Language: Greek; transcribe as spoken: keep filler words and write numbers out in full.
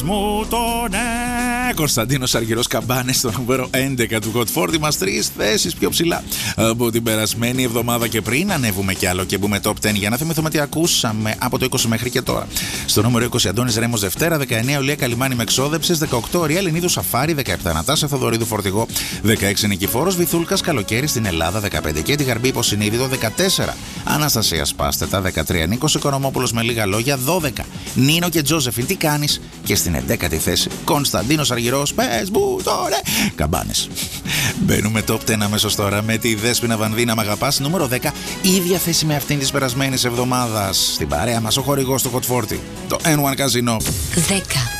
Μου το ναι. Κωνσταντίνος Αργυρός Καμπάνες στο νούμερο έντεκα του Hot φορτί μας, τρεις θέσεις πιο ψηλά από την περασμένη εβδομάδα. Και πριν ανέβουμε κι άλλο και μπούμε top δέκα, για να θυμηθούμε τι ακούσαμε από το είκοσι μέχρι και τώρα. Στο νούμερο είκοσι Αντώνης Ρέμος Δευτέρα, δεκαεννέα Ολία Καλιμάνη με εξόδεψες, δεκαοκτώ Ρία Λινίδου Σαφάρι, δεκαεπτά Νατάσα Θοδωρίδου Φορτηγό, δεκαέξι Νικηφόρος Βυθούλκας Καλοκαίρι στην Ελλάδα, δεκαπέντε και τη Γαρμπή Υποσυνείδητο, δεκατέσσερα Αναστασία Σπάστετα, δεκατρία Νίκος Οικονομόπουλος με λίγα λόγια, δώδεκα Νίνο και Τζόζεφιν τι κάνεις, και στην εντέκατη θέση Κωνσταντίνος Αργυρός, πες μου τώρα, Καμπάνες. Μπαίνουμε top δέκα αμέσως τώρα με τη Δέσποινα Βανδίνα Μ' αγαπάς, νούμερο δέκα, ίδια θέση με αυτήν της περασμένης εβδομάδας. Στην παρέα μας ο χορηγός του Hot φορτί, το N one Casino. δέκα.